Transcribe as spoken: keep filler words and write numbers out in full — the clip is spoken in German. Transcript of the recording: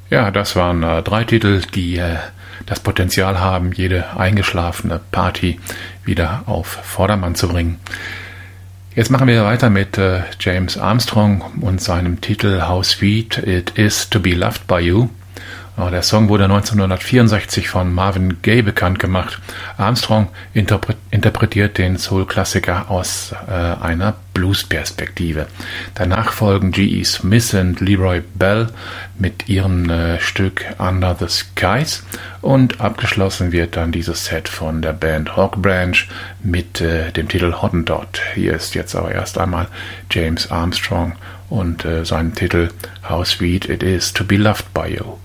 Ja, das waren äh, drei Titel, die äh, das Potenzial haben, jede eingeschlafene Party wieder auf Vordermann zu bringen. Jetzt machen wir weiter mit äh, James Armstrong und seinem Titel How Sweet It Is to Be Loved by You. Der Song wurde neunzehnhundertvierundsechzig von Marvin Gaye bekannt gemacht. Armstrong interpre- interpretiert den Soul-Klassiker aus äh, einer Blues-Perspektive. Danach folgen G E. Smith und Leroy Bell mit ihrem äh, Stück Under the Skies und abgeschlossen wird dann dieses Set von der Band Hawk Branch mit äh, dem Titel Hottentot. Hier ist jetzt aber erst einmal James Armstrong und äh, seinen Titel How Sweet It Is to Be Loved by You.